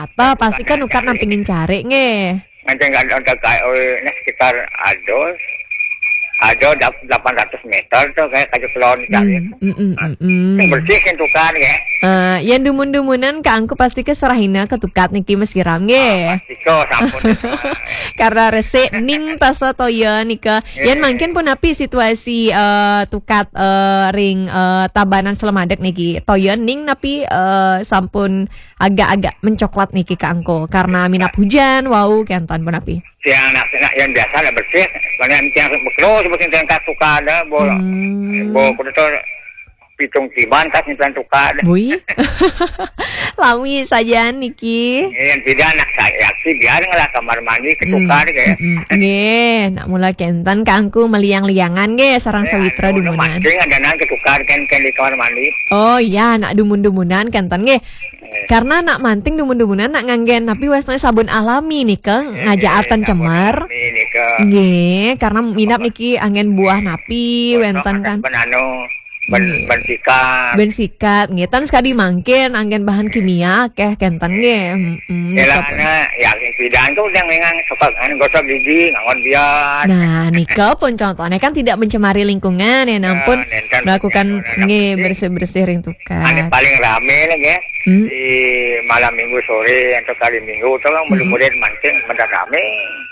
Atau pasti kan ukat nampingin cari nge. Nanti nggak ada sekitar ada 800 meter tuh kayak kayu kelon cari. Yang bersih kan tukar ya. Yang dumun-dumunan ke angku pasti ke serahina ke tukat niki mesiram nge. Pasti kok sampun. Karena resik ning taso toya nika. Yan mungkin pun api situasi tukat ring tabanan selemadek niki. Toya ning napi sampun agak-agak mencoklat niki ke angko karena minap hujan wow kentan pun api. Yang yang biasa lah bersih. Karena yang beklo seperti yang tukar ada bol kudu pitung tiban tas nyimpan tukar. Bui. Lawi saja niki. Yang tidak anak saya sih biar ngelah kamar mandi ketukar kayak. Nggih, nak mula kentan kangku meliang-liangan nggih sarang sawitra dumunan. Mancing ada nang ketukar kan di kamar mandi. Oh iya, nak dumun-dumunan kentan nggih. Karena nak manting dumun-dumunan nak nganggen tapi wesna sabun alami nih ke ngajaatan cemar. Nggih, karena minap niki angin buah napi wenten kan. Bensikat ngitan sekali mangkin angin bahan kimia keh kentan nggih. Elana ya bidang tuh yang memang suka gosok gigi ngangon biar. Nah, nika pun contohnya kan tidak mencemari lingkungan ya nampun melakukan nggih bersih-bersih ring tukar. Ane paling rame nih ya. Di malam minggu sore atau kali minggu tuh kan mudah-mudahan mancing pada rame.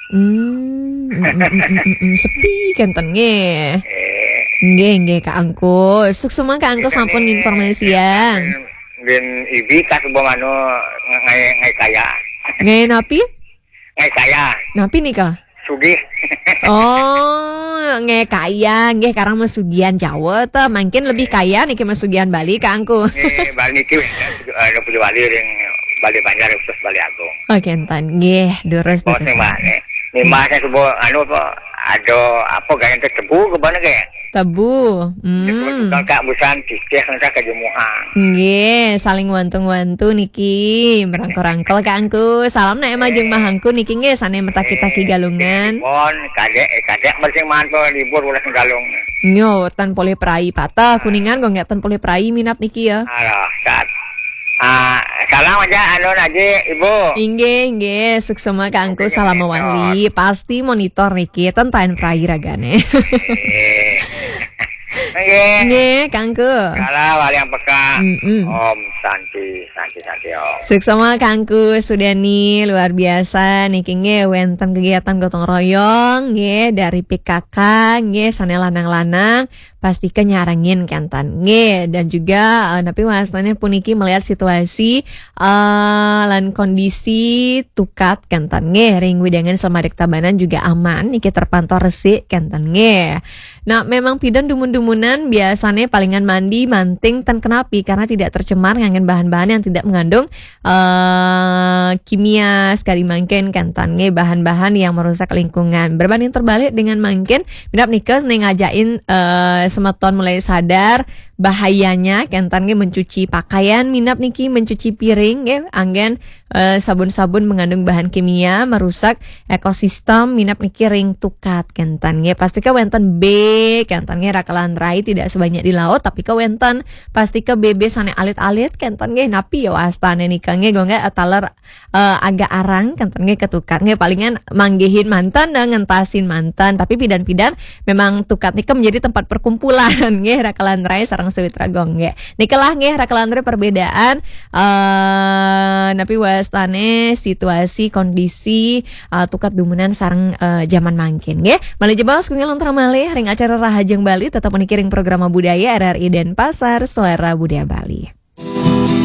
Sepi kentan nggih. Nggih Kak Angko. Suksema Kak Angko sampun informasian. Dan ibi kas buang ngai kaya. Ngai napi? Ngai kaya. Napi nih Kak? Sugih. Oh, ngai kaya, nggih karang masugian Jawa teh, mungkin lebih kaya nih ke masugian Bali Kak Angko. Bali niki ada punya Bali yang Bali Banjar terus Bali Agung. Oh, kentan nggih, durus. Oh, nih mas sebuah ada apa gaya tebu ke mana kayak? Tebu. Tukang kak busan cisih nasa ke jemuah. Nggih, saling wantu-wantu niki, merangkul-rangkul Kak Angku. Salam na emang jeung mahangku niki nggih sane metaki-taki galungan. Bon, kadek bersih mantu libur ulah galung. Nyo, tan pole prai patah kuningan kok nggak tan pole prai minap niki ya. Alah, saat. Salam aja aja Ibu. Inggih, suksema Kak Angku salam wali. Pasti monitor niki tentain prai ragane. Nggih, Kak Angku. Salah wali yang peka. Om Santi Om. Suksema Kak Angku Sudani luar biasa niki nggih wenten kegiatan gotong royong nggih dari PKK nggih sane lanang-lanang pasti nyarangin kentan nggih dan juga tapi wasnanya puniki melihat situasi lan kondisi tukat kentan nggih ring widangan Selemadeg Tabanan juga aman niki terpantau resik kentan nggih. Nah, memang pidan dumun-dumunan biasanya palingan mandi manting tan kenapi karena tidak tercemar ngangin bahan-bahan yang tidak mengandung kimia sekali mangken kentan nggih bahan-bahan yang merusak lingkungan. Berbanding terbalik dengan mangken minap nikah ngajain semeton mulai sadar bahayanya kentan nggih mencuci pakaian minap niki mencuci piring nggih anggen sabun-sabun mengandung bahan kimia merusak ekosistem minap niki ring tukat kentan nggih pasti ka wenten B kentan nggih rakalan rai tidak sebanyak di laut tapi ka wenten pasti ka BB sane alit-alit kentan nggih napi ya astane nikah nggih go nggak taler agak arang kentan nggih ketukat nggih palingan manggihin mantan dan ngentasin mantan tapi pidan-pidan memang tukat nikah menjadi tempat perkumpulan nggih rakalan rai sareng sawitra gong nggih nikelah nggih rakalan rai perbedaan napi wastane situasi kondisi tukat dumunan sareng zaman mangkin nggih malih jebos kungil lontar malih ring acara Rahajeng Bali tetap menikiring program budaya RRI Denpasar Suara Budaya Bali.